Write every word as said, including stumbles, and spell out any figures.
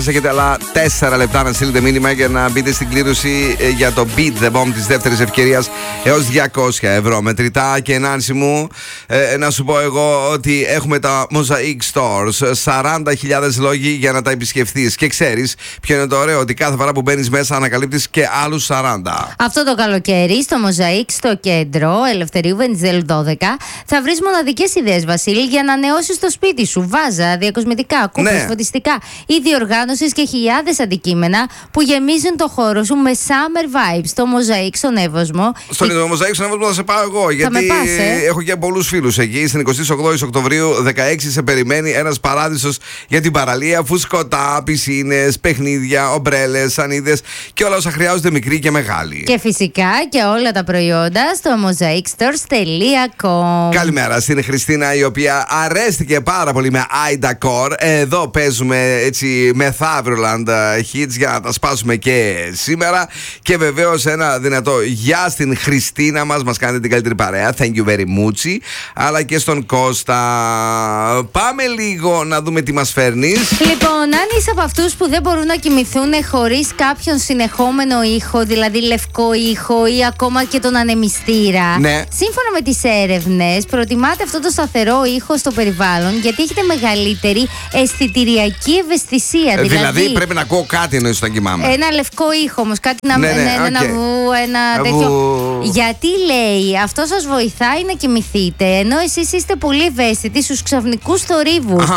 Έχετε άλλα τέσσερα λεπτά να στείλετε μήνυμα για να μπείτε στην κλήρωση για το Beat the Bomb της δεύτερης ευκαιρίας έως διακόσια ευρώ μετρητά. Και Νάνση μου, ε, να σου πω εγώ ότι έχουμε τα Mosaic Stores, σαράντα χιλιάδες λόγοι για να τα επισκεφθείς. Και ξέρεις ποιο είναι το ωραίο, ότι κάθε φορά που μπαίνεις μέσα ανακαλύπτεις και άλλους σαράντα. Αυτό το καλοκαίρι στο Mosaic στο κέντρο Ελευθερίου Βενιζέλου δώδεκα θα βρεις μοναδικές ιδέες, Βασίλη, για να νεώσεις το σπίτι σου. Βάζα, διακοσμητικά, κούπες, ναι. φωτιστικά, είδη οργάνωσης και χιλιάδες αντικείμενα που γεμίζουν το χώρο σου με summer vibes. Στο Mosaic στον Εύωσμο. Στον Η... Mosaic στον Εύωσμο θα σε πάω εγώ, γιατί με πας, ε? έχω και πολλούς φίλους εκεί. Στην εικοστή ογδόη Οκτωβρίου δεκαέξι σε περιμένει ένας παράδεισος για την παραλία. Φουσκωτά, πισίνες, παιχνίδια, ομπρέλες, σανίδες και όλα όσα χρειάζονται, μικροί και μεγάλοι. Και φυσικά και όλα τα προϊόντα στο μοζαικ στορς τελεία κομ. Καλημέρα στην Χριστίνα, η οποία αρέστηκε πάρα πολύ με iDecor. Εδώ παίζουμε έτσι Methadroland hits για να τα σπάσουμε και σήμερα. Και βεβαίως ένα δυνατό γεια στην Χριστίνα μας. Μας κάνετε την καλύτερη παρέα. Thank you very much. Αλλά και στον Κώστα. Πάμε λίγο να δούμε τι μας φέρνεις. Λοιπόν, αν είσαι από αυτούς που δεν μπορούν να κοιμηθούν χωρίς κάποιον συνεχόμενο ήχο, δηλαδή λευκό ήχο ή ακόμα και τον ανεμιστήρα, ναι. σύμφωνα με τις έρευνες, προτιμάτε αυτό το σταθερό ήχο στο περιβάλλον γιατί έχετε μεγαλύτερη αισθητηριακή ευαισθησία. Ε, δηλαδή, δηλαδή πρέπει να ακούω κάτι εννοείς όταν κοιμάμαι. Ένα λευκό ήχο όμως, κάτι να ναι, ναι, ένα, okay. ένα βου, ένα τέτοιο. Βου. Γιατί λέει, αυτό σας βοηθάει να κοιμηθείτε, ενώ εσείς είστε πολύ ευαίσθητοι στους ξαφνικούς θορύβους.